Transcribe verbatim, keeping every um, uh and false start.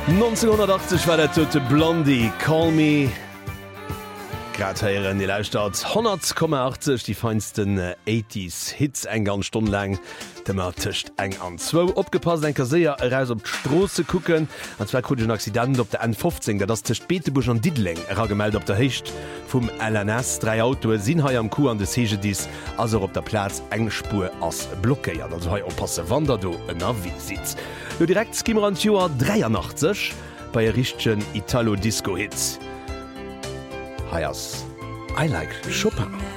neunzehnhundertachtzig war der tote Blondie Call Me. Gratieren die Lausstadt hundert Komma achtzig die feinsten äh, achtziger Hits eng ganz Stunde lang. Demmer tischcht eng an zwo opgepasst en Kaséier raus op d'Strose kucken an zwei kruden Accident op der N fünfzehn, der das tischcht Beetebusch an Didling er gemeldet op der Hecht vum L N S drei Autoe sinn hai am Ku an des Hege dies as op der Platz eng Spur ass blockéiert, also hai oppasse Wander do en Navi sitzt. Jo direkt skimmer an Joer dreiundachtzig bei e richchten Italo-Disco-Hits. Heiers I like Chopin.